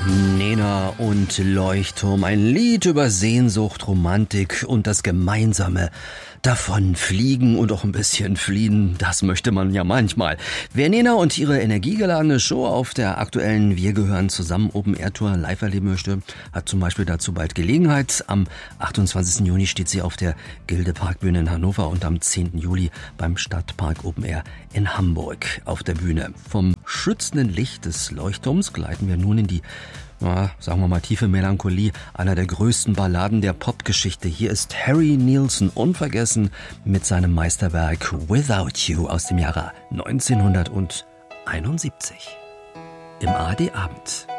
Nena und Leuchtturm, ein Lied über Sehnsucht, Romantik und das gemeinsame Davonfliegen und auch ein bisschen fliehen, das möchte man ja manchmal. Wer Nena und ihre energiegeladene Show auf der aktuellen Wir gehören zusammen Open Air Tour live erleben möchte, hat zum Beispiel dazu bald Gelegenheit. Am 28. Juni steht sie auf der Gilde Parkbühne in Hannover und am 10. Juli beim Stadtpark Open Air in Hamburg auf der Bühne. Vom schützenden Licht des Leuchtturms gleiten wir nun in die sagen wir mal tiefe Melancholie einer der größten Balladen der Popgeschichte. Hier ist Harry Nilsson unvergessen mit seinem Meisterwerk Without You aus dem Jahre 1971 im ARD Abend.